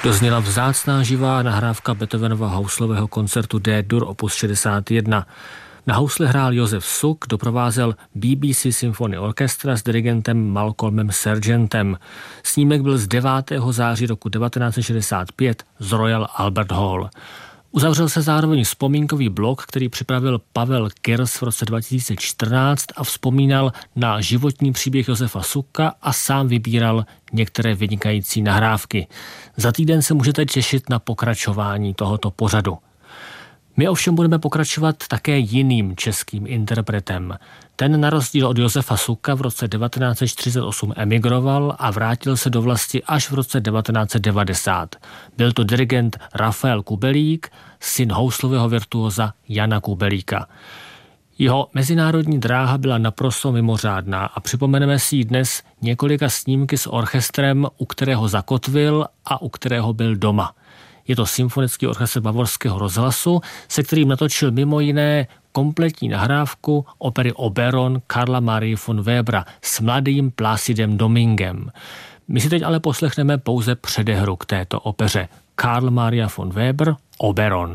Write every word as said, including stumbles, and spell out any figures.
Dozněla vzácná živá nahrávka Beethovenova houslového koncertu D-dur opus šedesát jedna. Na housle hrál Josef Suk, doprovázel B B C Symphony Orchestra s dirigentem Malcolmem Sargentem. Snímek byl z devátého září roku devatenáct set šedesát pět z Royal Albert Hall. Uzavřel se zároveň vzpomínkový blok, který připravil Pavel Kirs v roce dva tisíce čtrnáct a vzpomínal na životní příběh Josefa Suka a sám vybíral některé vynikající nahrávky. Za týden se můžete těšit na pokračování tohoto pořadu. My ovšem budeme pokračovat také jiným českým interpretem. Ten na rozdíl od Josefa Suka v roce devatenáct set čtyřicet osm emigroval a vrátil se do vlasti až v roce devatenáct set devadesát. Byl to dirigent Rafael Kubelík, syn houslového virtuóza Jana Kubelíka. Jeho mezinárodní dráha byla naprosto mimořádná a připomeneme si ji dnes několika snímky s orchestrem, u kterého zakotvil a u kterého byl doma. Je to Symfonický orchestr Bavorského rozhlasu, se kterým natočil mimo jiné kompletní nahrávku opery Oberon Karla Marie von Webera s mladým Plácidem Domingem. My si teď ale poslechneme pouze předehru k této opeře. Karl Maria von Weber, Oberon.